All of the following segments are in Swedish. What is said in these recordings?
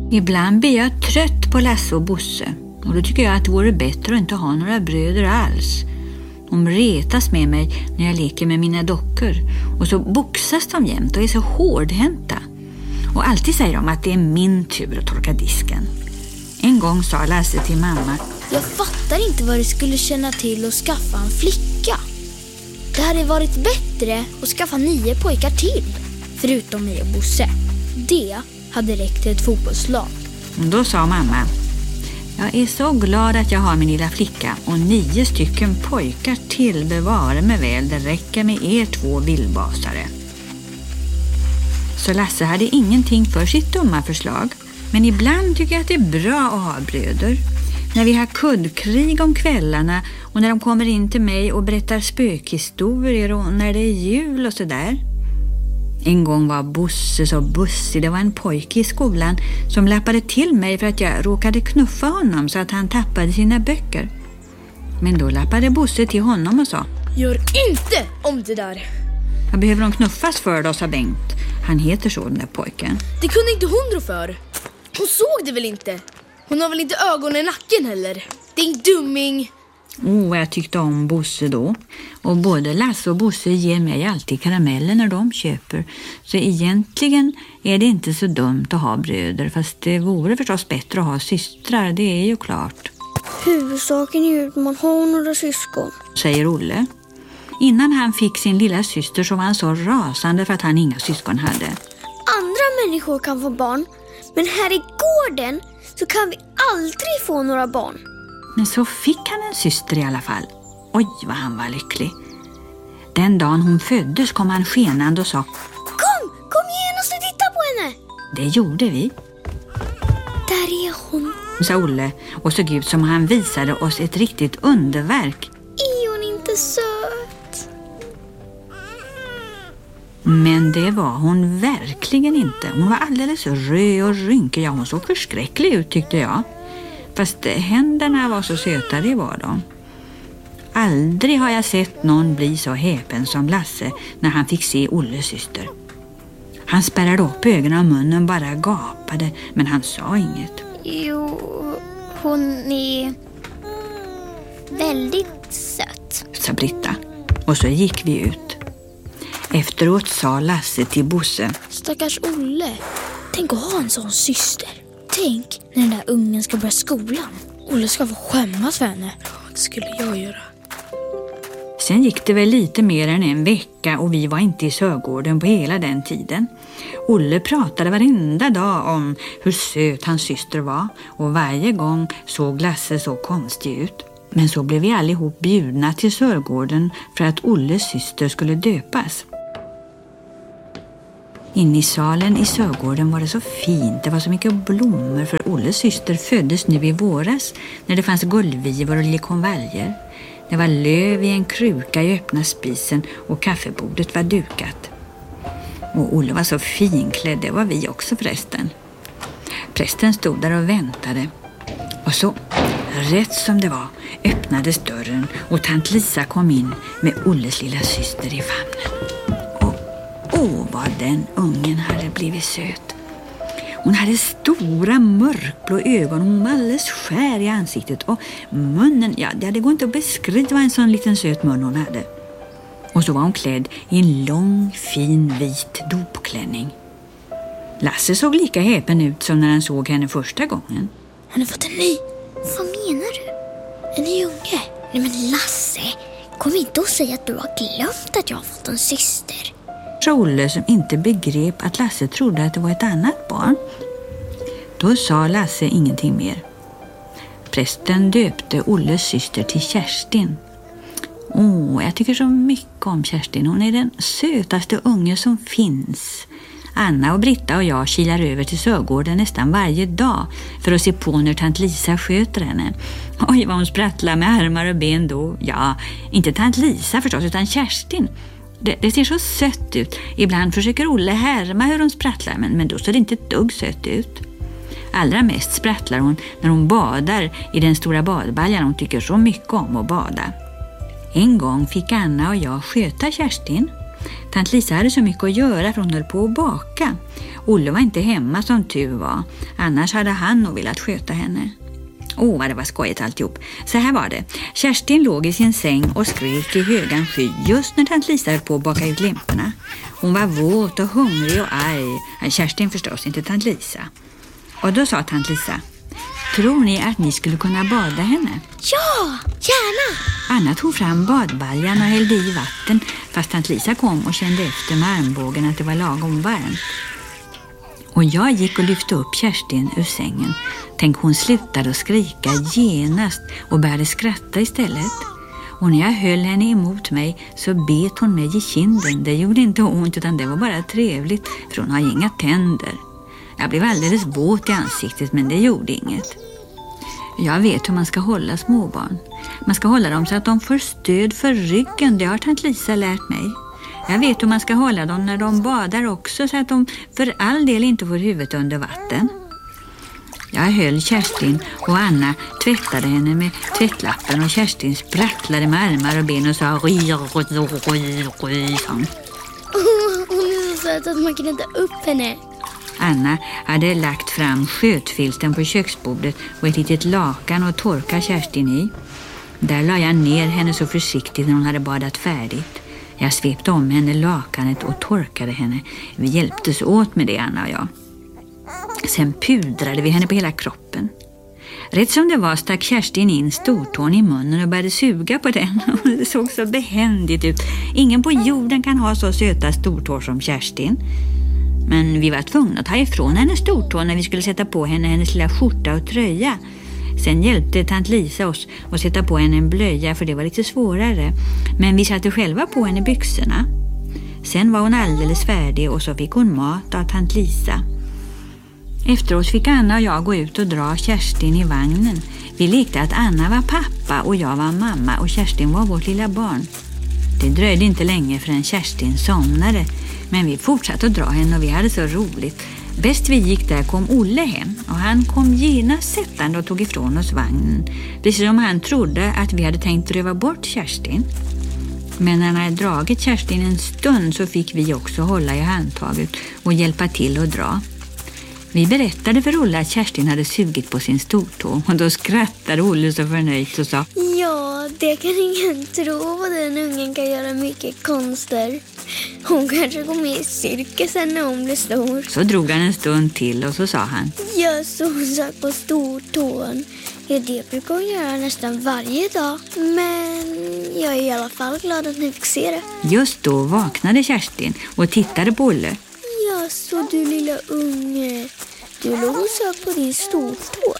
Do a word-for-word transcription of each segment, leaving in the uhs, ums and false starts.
Ibland blir jag trött på Lasse och Bosse. Och då tycker jag att det vore bättre att inte ha några bröder alls. De retas med mig när jag leker med mina dockor. Och så boxas de jämt och är så hårdhänta. Och alltid säger de att det är min tur att torka disken. En gång sa Lasse till mamma: jag fattar inte vad det skulle känna till att skaffa en flicka. Det hade varit bättre att skaffa nio pojkar till, förutom mig och Bosse. Det hade räckt till ett fotbollslag. Då sa mamma: jag är så glad att jag har min lilla flicka och nio stycken pojkar till, bevara mig väl, det räcker med er två vildbasare. Så Lasse hade ingenting för sitt dumma förslag. Men ibland tycker jag att det är bra att ha bröder. När vi har kuddkrig om kvällarna och när de kommer in till mig och berättar spökhistorier och när det är jul och sådär. En gång var Bosse så bussig, det var en pojke i skolan som lappade till mig för att jag råkade knuffa honom så att han tappade sina böcker. Men då lappade Bosse till honom och sa: gör inte om det där. Vad behöver de knuffas för då, sa Bengt. Han heter så, den där pojken. Det kunde inte hon rå för. Hon såg det väl inte. Hon har väl inte ögon i nacken heller. Din dumming. Åh, oh, jag tyckte om Bosse då. Och både Lasse och Bosse ger mig alltid karameller när de köper. Så egentligen är det inte så dumt att ha bröder. Fast det vore förstås bättre att ha systrar, det är ju klart. Huvudsaken är ju att man har några syskon, säger Olle. Innan han fick sin lilla syster så var han så rasande för att han inga syskon hade. Andra människor kan få barn, men här i gården så kan vi aldrig få några barn. Men så fick han en syster i alla fall. Oj, vad han var lycklig. Den dagen hon föddes kom han skenande och sa: Kom, kom genast och titta på henne. Det gjorde vi. Där är hon, sa Olle och såg ut som han visade oss ett riktigt underverk. Är hon inte söt? Men det var hon verkligen inte. Hon var alldeles röd och rynkig. Ja, hon såg förskräcklig ut tyckte jag. Fast händerna var så söta, det var de. Aldrig har jag sett någon bli så häpen som Lasse när han fick se Olles syster. Han spärrade upp ögonen och munnen bara gapade, men han sa inget. Jo, hon är väldigt söt, sa Britta. Och så gick vi ut. Efteråt sa Lasse till Bosse: stackars Olle, tänk att ha en sån syster. Tänk när den där ungen ska börja skolan. Olle ska få skämmas för henne. Vad skulle jag göra? Sen gick det väl lite mer än en vecka och vi var inte i Sörgården på hela den tiden. Olle pratade varenda dag om hur söt hans syster var och varje gång såg Lasse så konstig ut. Men så blev vi allihop bjudna till Sörgården för att Olles syster skulle döpas. Inne i salen i Sörgården var det så fint. Det var så mycket blommor för Olles syster föddes nu i våras när det fanns gullvivor och liljekonvaljer. Det var löv i en kruka i öppna spisen och kaffebordet var dukat. Och Olle var så finklädd, det var vi också förresten. Prästen stod där och väntade. Och så, rätt som det var, öppnades dörren och tant Lisa kom in med Olles lilla syster i famnen. Åh, oh, vad den ungen hade blivit söt. Hon hade stora mörkblå ögon och hon var alldeles skär i ansiktet. Och munnen, ja det går inte att beskriva en sån liten söt mun hon hade. Och så var hon klädd i en lång, fin, vit dopklänning. Lasse såg lika häpen ut som när han såg henne första gången. Han har fått en ny. Vad menar du? En ny unge. Nej men Lasse, kom inte och säga att du har glömt att jag har fått en syster. Så Olle som inte begrep att Lasse trodde att det var ett annat barn. Då sa Lasse ingenting mer. Prästen döpte Olles syster till Kerstin. Åh, oh, jag tycker så mycket om Kerstin. Hon är den sötaste unge som finns. Anna och Britta och jag kilar över till Sörgården nästan varje dag för att se på när tant Lisa sköter henne. Oj, vad hon sprattlar med armar och ben då. Ja, inte tant Lisa förstås utan Kerstin. Det, det ser så sött ut. Ibland försöker Olle härma hur hon sprattlar men, men då ser det inte ett dugg sött ut. Allra mest sprattlar hon när hon badar i den stora badbaljan. Hon tycker så mycket om att bada. En gång fick Anna och jag sköta Kerstin. Tant Lisa hade så mycket att göra för hon höll på att baka. Olle var inte hemma som tur var. Annars hade han nog velat sköta henne. Åh, vad det var skojigt alltihop. Så här var det. Kerstin låg i sin säng och skrek i högan sky just när tant Lisa höll på att baka ut limporna. Hon var våt och hungrig och arg. Kerstin förstås, inte tant Lisa. Och då sa tant Lisa: tror ni att ni skulle kunna bada henne? Ja, gärna! Anna tog fram badbaljan och hällde i vatten, fast tant Lisa kom och kände efter med armbågen att det var lagom varmt. Och jag gick och lyfte upp Kerstin ur sängen. Tänk, hon slutade att skrika genast och började skratta istället. Och när jag höll henne emot mig så bet hon mig i kinden. Det gjorde inte ont utan det var bara trevligt, för hon har inga tänder. Jag blev alldeles våt i ansiktet, men det gjorde inget. Jag vet hur man ska hålla småbarn. Man ska hålla dem så att de får stöd för ryggen. Det har tant Lisa lärt mig. Jag vet hur man ska hålla dem när de badar också, så att de för all del inte får huvudet under vatten. Jag höll Kerstin och Anna tvättade henne med tvättlappen och Kerstin sprattlade med armar och ben och sa ry, ry, ry, ry, sång. Hon är så söt att man kan inte upp henne. Anna hade lagt fram skötfilten på köksbordet och ett litet lakan och torka Kerstin i. Där la jag ner henne så försiktigt när hon hade badat färdigt. Jag svepte om henne lakanet och torkade henne. Vi hjälptes åt med det, Anna och jag. Sen pudrade vi henne på hela kroppen. Rätt som det var stack Kerstin in stortån i munnen och började suga på den. Det såg så behändigt ut. Ingen på jorden kan ha så söta stortår som Kerstin. Men vi var tvungna att ta ifrån henne stortån när vi skulle sätta på henne hennes lilla skjorta och tröja. Sen hjälpte tant Lisa oss att sätta på henne en blöja, för det var lite svårare. Men vi satte själva på henne byxorna. Sen var hon alldeles färdig och så fick hon mat av tant Lisa. Efteråt fick Anna och jag gå ut och dra Kerstin i vagnen. Vi lekte att Anna var pappa och jag var mamma och Kerstin var vårt lilla barn. Det dröjde inte länge förrän Kerstin somnade, men vi fortsatte att dra henne och vi hade så roligt. Bäst vi gick där kom Olle hem och han kom genast sättande och tog ifrån oss vagnen. Precis som han trodde att vi hade tänkt röva bort Kerstin. Men när han hade dragit Kerstin en stund så fick vi också hålla i handtaget och hjälpa till att dra. Vi berättade för Olle att Kerstin hade sugit på sin stortå och då skrattade Olle så förnöjt och sa: ja, det kan ingen tro, vad den ungen kan göra mycket konster. Hon kanske går med i cirkusen när hon blir stor. Så drog han en stund till och så sa han: jag såg på stortån. Ja, det brukar hon göra nästan varje dag. Men jag är i alla fall glad att ni fick se det. Just då vaknade Kerstin och tittade på Olle. Ja, så du lilla unge. Du låg och sög på din stortå.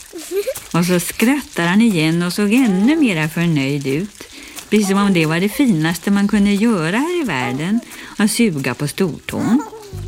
Och så skrattade han igen och såg ännu mer förnöjd ut. Precis som om det var det finaste man kunde göra här i världen, att suga på stortån.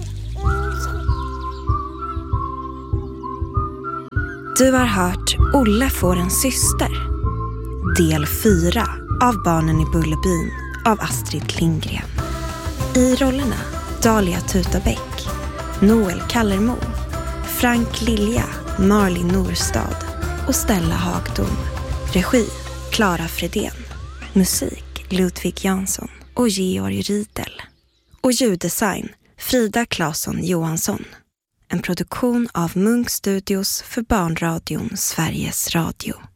Du har hört Olle får en syster. Del fyra av Barnen i Bullerbyn av Astrid Lindgren. I rollerna Dahlia Tutabäck, Noel Kallermo, Frank Lilja, Marlin Norstad och Stella Hagdom. Regi Clara Fredén. Musik Ludvig Jansson och Georg Riedel. Och ljuddesign Frida Claesson Johansson. En produktion av Munk Studios för Barnradion Sveriges Radio.